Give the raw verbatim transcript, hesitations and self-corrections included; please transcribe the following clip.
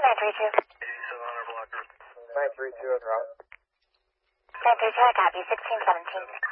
nine three two. nine three two on route. nine three two, I copy. sixteen seventeen.